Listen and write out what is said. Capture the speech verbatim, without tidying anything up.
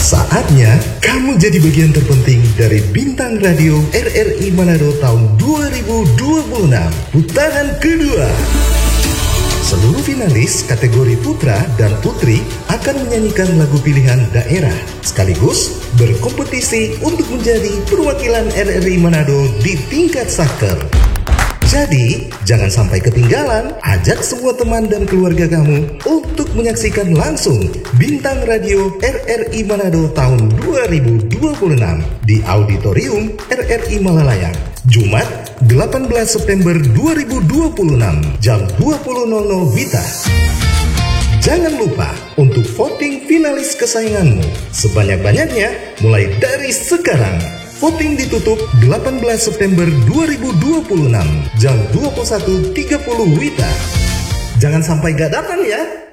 Saatnya kamu jadi bagian terpenting dari Bintang Radio R R I Manado tahun dua ribu dua puluh enam, putaran kedua. Seluruh finalis kategori putra dan putri akan menyanyikan lagu pilihan daerah, sekaligus berkompetisi untuk menjadi perwakilan R R I Manado di tingkat saker. Jadi, jangan sampai ketinggalan, ajak semua teman dan keluarga kamu untuk menyaksikan langsung Bintang Radio R R I Manado tahun dua ribu dua puluh enam di Auditorium R R I Malalayang, Jumat delapan belas September dua ribu dua puluh enam, jam dua puluh nol nol W I T A. Jangan lupa untuk voting finalis kesayanganmu sebanyak-banyaknya mulai dari sekarang. Voting ditutup delapan belas September dua ribu dua puluh enam, jam dua puluh satu tiga puluh W I T A. Jangan sampai gak datang ya.